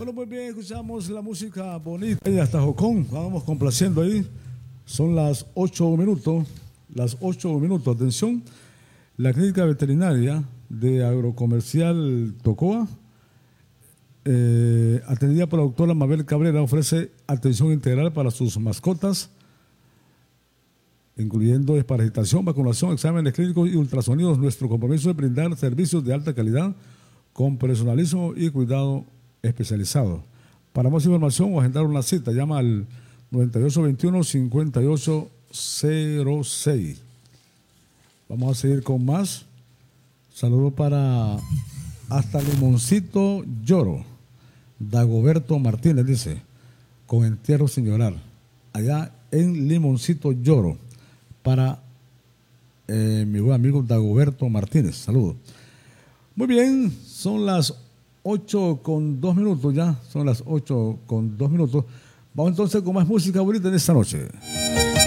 Bueno, muy bien, escuchamos la música bonita y hasta Jocón, vamos complaciendo ahí. Son las 8 minutos, atención. La clínica veterinaria de Agrocomercial Tocoa, atendida por la doctora Mabel Cabrera, ofrece atención integral para sus mascotas, incluyendo desparasitación, vacunación, exámenes clínicos y ultrasonidos. Nuestro compromiso es brindar servicios de alta calidad con personalismo y cuidado especializado. Para más información o agendar una cita, llama al 9821-5806. Vamos a seguir con más. Saludo para hasta Limoncito Lloro. Dagoberto Martínez dice, con entierro sin llorar. Allá en Limoncito Lloro. Para mi buen amigo Dagoberto Martínez. Saludos. Muy bien, son las 8:02 ya. Son las 8:02. Vamos entonces con más música bonita en esta noche.